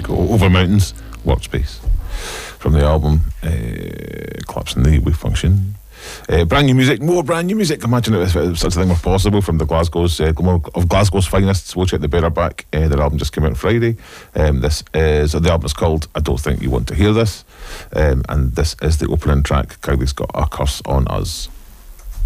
you go. Over Mountains, Workspace. From the album Collapsing the Wave Function. Brand new music, more brand new music. Imagine if such a thing were possible from the Glasgow's finest. We'll check the Bearer back. Their album just came out on Friday. The album is called I Don't Think You Want to Hear This, and this is the opening track. Kylie's got A Curse on Us.